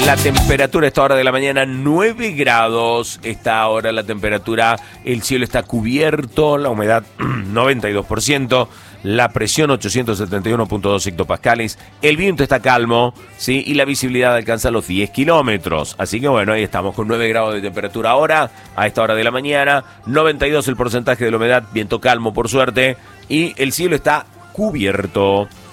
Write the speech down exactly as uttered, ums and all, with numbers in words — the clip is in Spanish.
La temperatura a esta hora de la mañana, nueve grados. Esta hora la temperatura, el cielo está cubierto, la humedad noventa y dos por ciento, la presión ochocientos setenta y uno punto dos hectopascales, el viento está calmo, ¿sí? Y la visibilidad alcanza los diez kilómetros. Así que bueno, ahí estamos con nueve grados de temperatura ahora, a esta hora de la mañana, noventa y dos el porcentaje de la humedad, viento calmo por suerte, y el cielo está cubierto.